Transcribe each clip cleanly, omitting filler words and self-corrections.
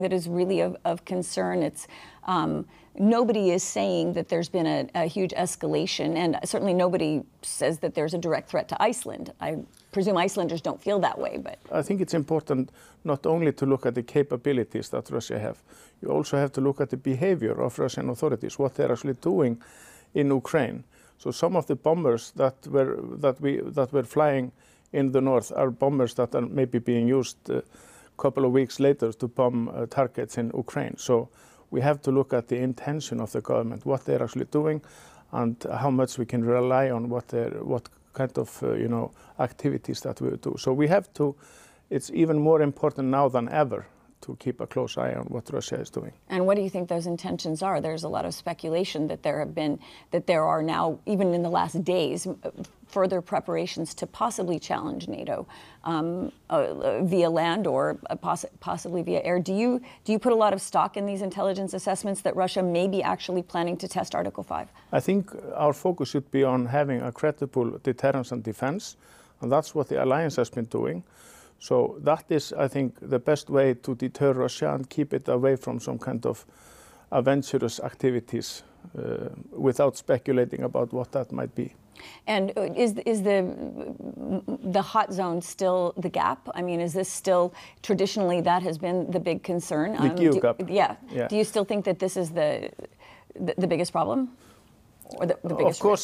that is really of concern. It's nobody is saying that there's been a huge escalation, and certainly nobody says that there's a direct threat to Iceland. I presume Icelanders don't feel that way, but I think it's important not only to look at the capabilities that Russia have, you also have to look at the behavior of Russian authorities, what they're actually doing in Ukraine. So some of the bombers that were flying in the north are bombers that are maybe being used a couple of weeks later to bomb targets in Ukraine. So we have to look at the intention of the government, what they're actually doing, and how much we can rely on what kind of activities that we do. So we have to. It's even more important now than ever to keep a close eye on what Russia is doing. And what do you think those intentions are? There's a lot of speculation that there are now, even in the last days, further preparations to possibly challenge NATO via land or possibly via air. Do you put a lot of stock in these intelligence assessments that Russia may be actually planning to test Article 5? I think our focus should be on having a credible deterrence and defense, and that's what the alliance has been doing. So that is, I think, the best way to deter Russia and keep it away from some kind of adventurous activities without speculating about what that might be. And is the hot zone still the gap? I mean, is this still, traditionally, that has been the big concern? The geo gap. Yeah. Do you still think that this is the biggest problem? Or the biggest of course,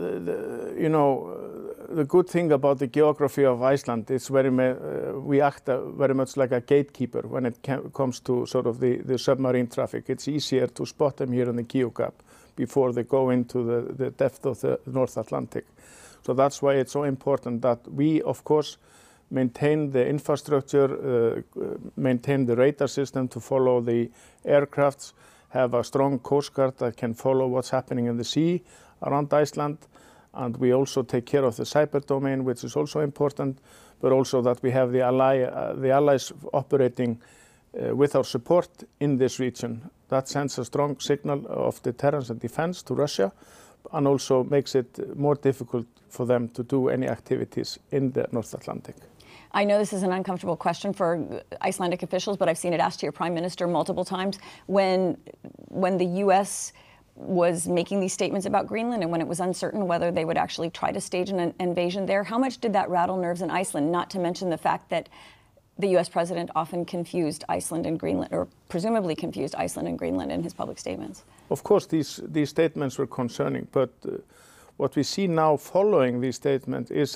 the good thing about the geography of Iceland is we act very much like a gatekeeper when it comes to sort of the submarine traffic. It's easier to spot them here in the geo gap before they go into the depth of the North Atlantic. So that's why it's so important that we, of course, maintain the infrastructure, maintain the radar system to follow the aircrafts, have a strong coast guard that can follow what's happening in the sea around Iceland. And we also take care of the cyber domain, which is also important, but also that we have the allies operating with our support in this region. That sends a strong signal of deterrence and defense to Russia, and also makes it more difficult for them to do any activities in the North Atlantic. I know this is an uncomfortable question for Icelandic officials, but I've seen it asked to your prime minister multiple times. When the U.S. was making these statements about Greenland and when it was uncertain whether they would actually try to stage an invasion there, how much did that rattle nerves in Iceland, not to mention the fact that the U.S. president often confused Iceland and Greenland, or presumably confused Iceland and Greenland in his public statements? Of course, these statements were concerning, but what we see now following these statements is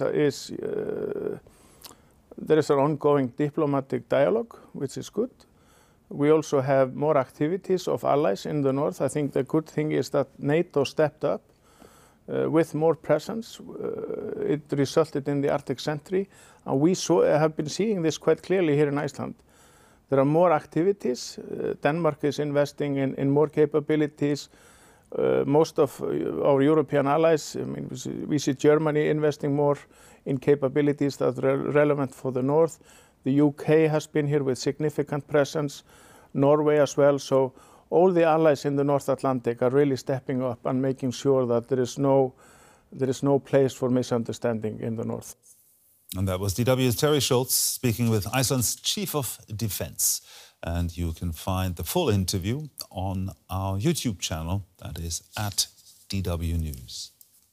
there is an ongoing diplomatic dialogue, which is good. We also have more activities of allies in the north. I think the good thing is that NATO stepped up with more presence. It resulted in the Arctic Sentry, and we have been seeing this quite clearly here in Iceland. There are more activities. Denmark is investing in more capabilities. Most of our European allies, I mean, we see Germany investing more in capabilities that are relevant for the north. The UK has been here with significant presence, Norway as well. So all the allies in the North Atlantic are really stepping up and making sure that there is no place for misunderstanding in the north. And that was DW's Terry Schultz speaking with Iceland's Chief of Defence. And you can find the full interview on our YouTube channel, that is @DW News.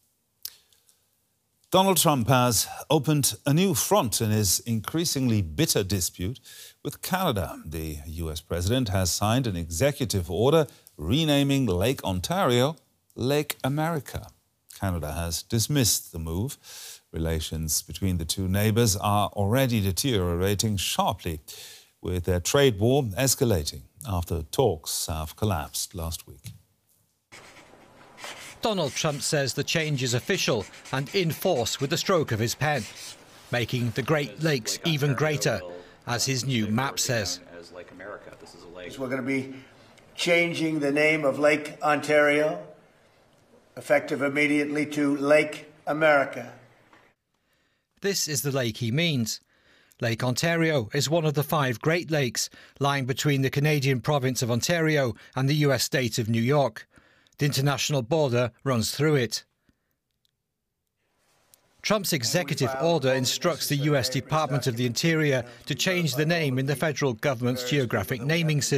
Donald Trump has opened a new front in his increasingly bitter dispute with Canada. The US president has signed an executive order renaming Lake Ontario Lake America. Canada has dismissed the move. Relations between the two neighbours are already deteriorating sharply, with their trade war escalating after talks have collapsed last week. Donald Trump says the change is official and in force with the stroke of his pen, making the Great Lakes even greater, as his new map says. We're going to be changing the name of Lake Ontario, effective immediately, to Lake America. This is the lake he means. Lake Ontario is one of the 5 Great Lakes lying between the Canadian province of Ontario and the US state of New York. The international border runs through it. Trump's executive order instructs the US Department of the Interior to change the name in the federal government's geographic naming system.